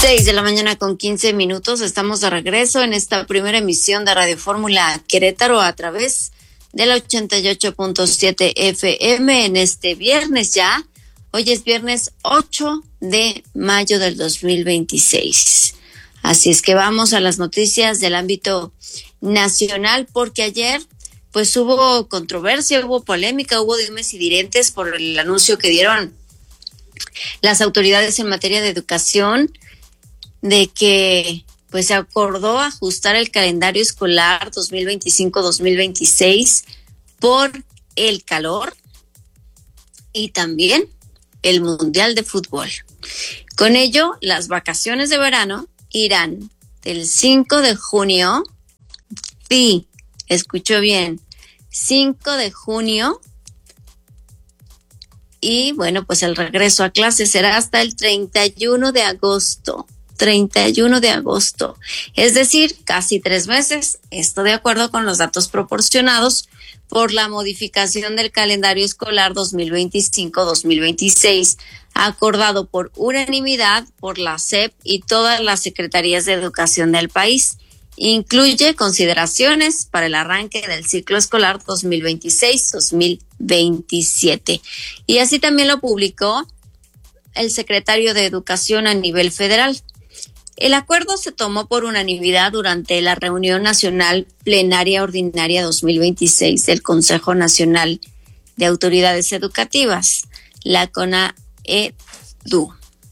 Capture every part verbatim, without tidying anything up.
Seis de la mañana con quince minutos. Estamos de regreso en esta primera emisión de Radio Fórmula Querétaro a través del ochenta y ocho punto siete F M en este viernes ya. Hoy es viernes ocho de mayo del dos mil veintiséis. Así es que vamos a las noticias del ámbito nacional, porque ayer pues hubo controversia, hubo polémica, hubo dimes y diretes por el anuncio que dieron las autoridades en materia de educación de que pues se acordó ajustar el calendario escolar dos mil veinticinco dos mil veintiséis por el calor y también el Mundial de Fútbol. Con ello, las vacaciones de verano irán del cinco de junio, sí, escuchó bien, cinco de junio, y bueno, pues el regreso a clase será hasta el treinta y uno de agosto. treinta y uno de agosto, es decir, casi tres meses, esto de acuerdo con los datos proporcionados por la modificación del calendario escolar dos mil veinticinco dos mil veintiséis, acordado por unanimidad por la S E P y todas las secretarías de educación del país. Incluye consideraciones para el arranque del ciclo escolar dos mil veintiséis dos mil veintisiete. Y así también lo publicó el secretario de Educación a nivel federal. El acuerdo se tomó por unanimidad durante la reunión nacional plenaria ordinaria dos mil veintiséis del Consejo Nacional de Autoridades Educativas, la CONAEDU,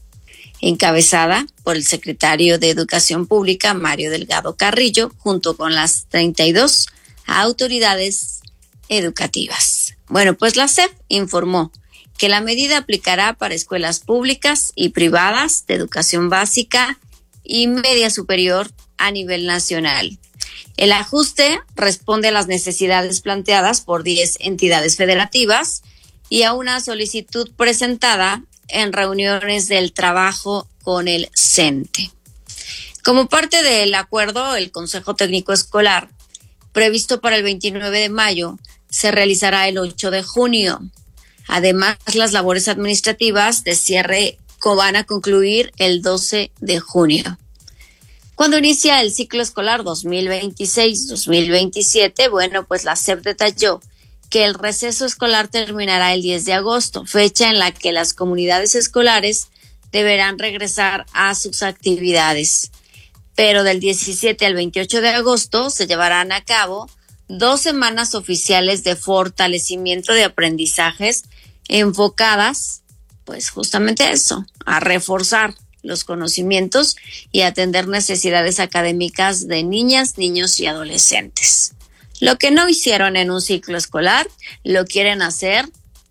encabezada por el secretario de Educación Pública, Mario Delgado Carrillo, junto con las treinta y dos autoridades educativas. Bueno, pues la S E P informó que la medida aplicará para escuelas públicas y privadas de educación básica y media superior a nivel nacional. El ajuste responde a las necesidades planteadas por diez entidades federativas y a una solicitud presentada en reuniones del trabajo con el CENTE. Como parte del acuerdo, el Consejo Técnico Escolar, previsto para el veintinueve de mayo, se realizará el ocho de junio. Además, las labores administrativas de cierre van a concluir el doce de junio. Cuando inicia el ciclo escolar dos mil veintiséis dos mil veintisiete, bueno, pues la S E P detalló que el receso escolar terminará el diez de agosto, fecha en la que las comunidades escolares deberán regresar a sus actividades. Pero del diecisiete al veintiocho de agosto se llevarán a cabo dos semanas oficiales de fortalecimiento de aprendizajes enfocadas, pues justamente eso, a reforzar los conocimientos y atender necesidades académicas de niñas, niños y adolescentes. Lo que no hicieron en un ciclo escolar, lo quieren hacer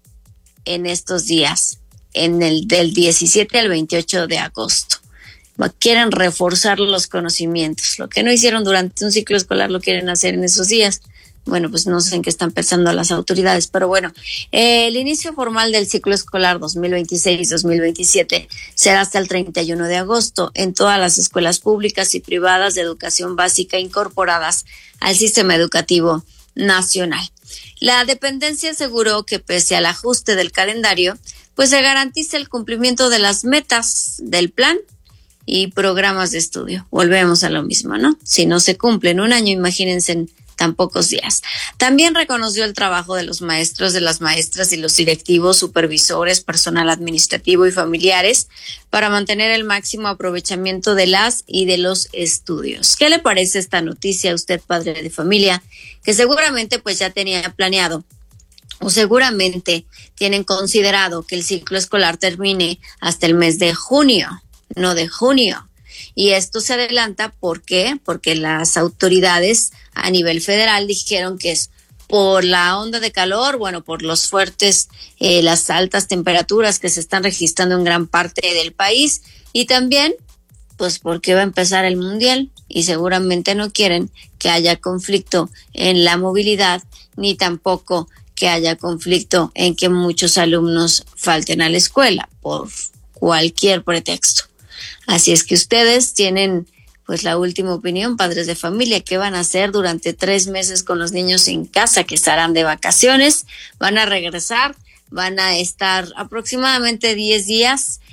en estos días, en el del diecisiete al veintiocho de agosto. Quieren reforzar los conocimientos. Lo que no hicieron durante un ciclo escolar lo quieren hacer en esos días. Bueno, pues no sé en qué están pensando las autoridades, pero bueno, eh, el inicio formal del ciclo escolar dos mil veintiséis dos mil veintisiete será hasta el treinta y uno de agosto en todas las escuelas públicas y privadas de educación básica incorporadas al sistema educativo nacional. La dependencia aseguró que pese al ajuste del calendario, pues se garantiza el cumplimiento de las metas del plan y programas de estudio. Volvemos a lo mismo, ¿no? Si no se cumple en un año, imagínense en tan pocos días. También reconoció el trabajo de los maestros, de las maestras y los directivos, supervisores, personal administrativo y familiares para mantener el máximo aprovechamiento de las y de los estudios. ¿Qué le parece esta noticia a usted, padre de familia, que seguramente pues ya tenía planeado o seguramente tienen considerado que el ciclo escolar termine hasta el mes de junio, no de junio? Y esto se adelanta, ¿por qué? Porque las autoridades a nivel federal dijeron que es por la onda de calor, bueno, por los fuertes, eh, las altas temperaturas que se están registrando en gran parte del país, y también, pues porque va a empezar el Mundial y seguramente no quieren que haya conflicto en la movilidad, ni tampoco que haya conflicto en que muchos alumnos falten a la escuela por cualquier pretexto. Así es que ustedes tienen pues la última opinión, padres de familia. ¿Qué van a hacer durante tres meses con los niños en casa que estarán de vacaciones? Van a regresar, van a estar aproximadamente diez días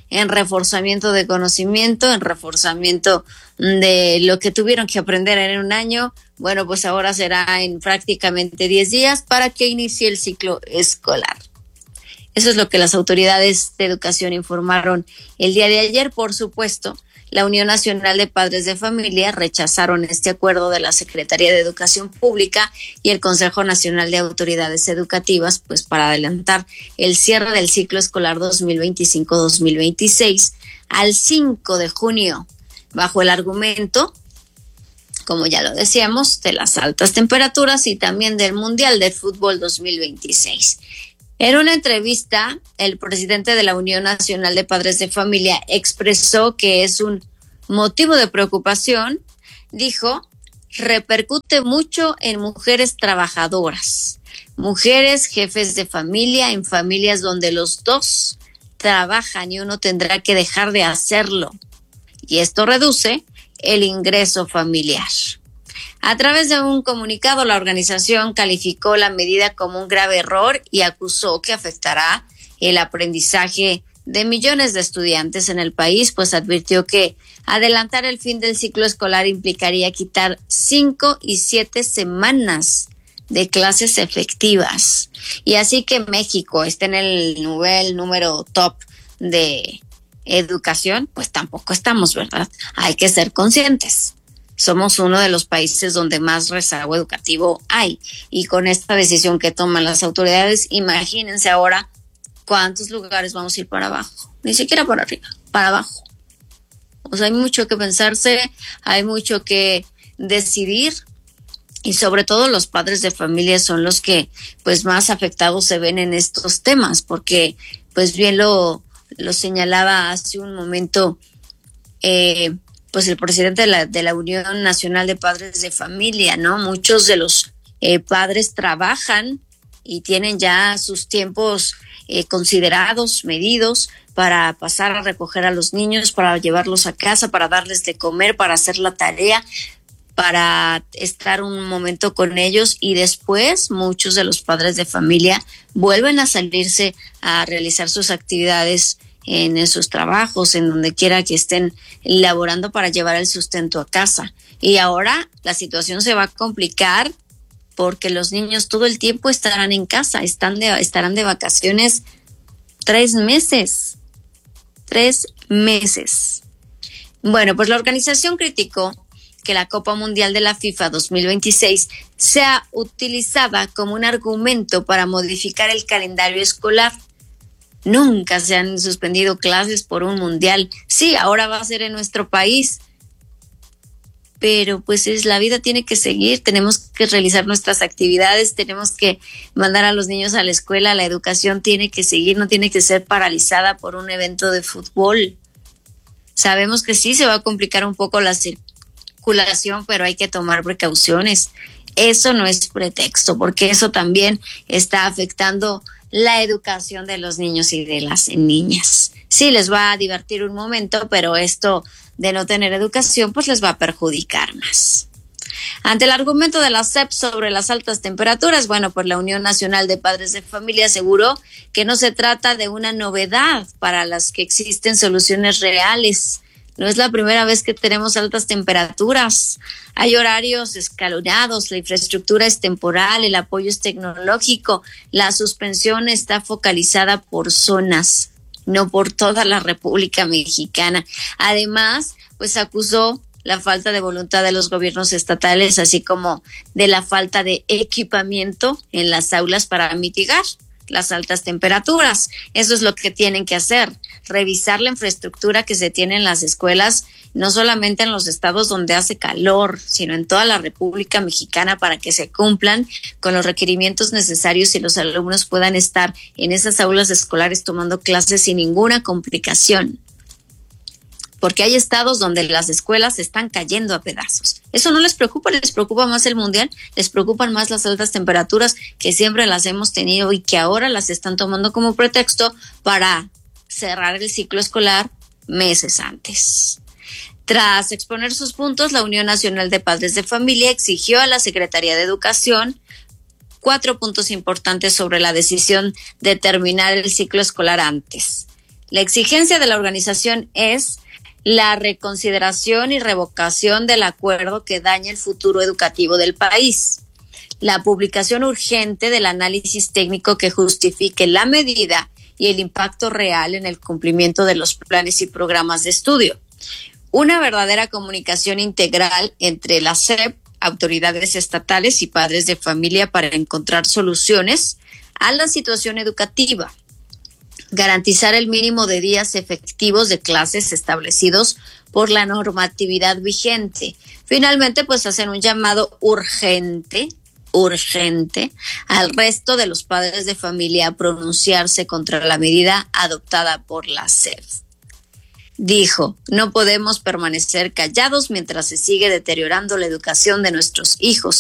en reforzamiento de conocimiento, en reforzamiento de lo que tuvieron que aprender en un año. Bueno, pues ahora será en prácticamente diez días para que inicie el ciclo escolar. Eso es lo que las autoridades de educación informaron el día de ayer. Por supuesto, la Unión Nacional de Padres de Familia rechazaron este acuerdo de la Secretaría de Educación Pública y el Consejo Nacional de Autoridades Educativas, pues para adelantar el cierre del ciclo escolar dos mil veinticinco dos mil veintiséis al cinco de junio, bajo el argumento, como ya lo decíamos, de las altas temperaturas y también del Mundial de Fútbol dos mil veintiséis. En una entrevista, el presidente de la Unión Nacional de Padres de Familia expresó que es un motivo de preocupación. Dijo, repercute mucho en mujeres trabajadoras, mujeres jefes de familia, en familias donde los dos trabajan y uno tendrá que dejar de hacerlo. Y esto reduce el ingreso familiar. A través de un comunicado, la organización calificó la medida como un grave error y acusó que afectará el aprendizaje de millones de estudiantes en el país, pues advirtió que adelantar el fin del ciclo escolar implicaría quitar cinco y siete semanas de clases efectivas. Y así que México esté en el nivel número top de educación, pues tampoco estamos, ¿verdad? Hay que ser conscientes. Somos uno de los países donde más rezago educativo hay. Y con esta decisión que toman las autoridades, imagínense ahora cuántos lugares vamos a ir para abajo. Ni siquiera para arriba, para abajo. O sea, hay mucho que pensarse, hay mucho que decidir. Y sobre todo los padres de familia son los que pues más afectados se ven en estos temas. Porque pues bien lo, lo señalaba hace un momento eh, pues el presidente de la, de la Unión Nacional de Padres de Familia, ¿no? Muchos de los eh, padres trabajan y tienen ya sus tiempos eh, considerados, medidos, para pasar a recoger a los niños, para llevarlos a casa, para darles de comer, para hacer la tarea, para estar un momento con ellos, y después muchos de los padres de familia vuelven a salirse a realizar sus actividades en sus trabajos, en donde quiera que estén laborando para llevar el sustento a casa. Y ahora la situación se va a complicar porque los niños todo el tiempo estarán en casa, están de, estarán de vacaciones tres meses. Tres meses. Bueno, pues la organización criticó que la Copa Mundial de la FIFA dos mil veintiséis sea utilizada como un argumento para modificar el calendario escolar. Nunca se han suspendido clases por un mundial. Sí, ahora va a ser en nuestro país. Pero pues es, la vida tiene que seguir, tenemos que realizar nuestras actividades, tenemos que mandar a los niños a la escuela, la educación tiene que seguir, no tiene que ser paralizada por un evento de fútbol. Sabemos que sí se va a complicar un poco la circulación, pero hay que tomar precauciones. Eso no es pretexto, porque eso también está afectando la educación de los niños y de las niñas. Sí, les va a divertir un momento, pero esto de no tener educación, pues les va a perjudicar más. Ante el argumento de la S E P sobre las altas temperaturas, bueno, pues la Unión Nacional de Padres de Familia aseguró que no se trata de una novedad para las que existen soluciones reales. No es la primera vez que tenemos altas temperaturas. Hay horarios escalonados, la infraestructura es temporal, el apoyo es tecnológico, la suspensión está focalizada por zonas, no por toda la República Mexicana. Además, pues acusó la falta de voluntad de los gobiernos estatales, así como de la falta de equipamiento en las aulas para mitigar las altas temperaturas. Eso es lo que tienen que hacer, revisar la infraestructura que se tiene en las escuelas, no solamente en los estados donde hace calor, sino en toda la República Mexicana, para que se cumplan con los requerimientos necesarios y los alumnos puedan estar en esas aulas escolares tomando clases sin ninguna complicación. Porque hay estados donde las escuelas se están cayendo a pedazos. Eso no les preocupa, les preocupa más el mundial, les preocupan más las altas temperaturas que siempre las hemos tenido y que ahora las están tomando como pretexto para cerrar el ciclo escolar meses antes. Tras exponer sus puntos, la Unión Nacional de Padres de Familia exigió a la Secretaría de Educación cuatro puntos importantes sobre la decisión de terminar el ciclo escolar antes. La exigencia de la organización es la reconsideración y revocación del acuerdo que daña el futuro educativo del país, la publicación urgente del análisis técnico que justifique la medida y el impacto real en el cumplimiento de los planes y programas de estudio, una verdadera comunicación integral entre la S E P, autoridades estatales y padres de familia para encontrar soluciones a la situación educativa, garantizar el mínimo de días efectivos de clases establecidos por la normatividad vigente. Finalmente, pues hacer un llamado urgente, urgente al resto de los padres de familia a pronunciarse contra la medida adoptada por la S E P. Dijo, no podemos permanecer callados mientras se sigue deteriorando la educación de nuestros hijos.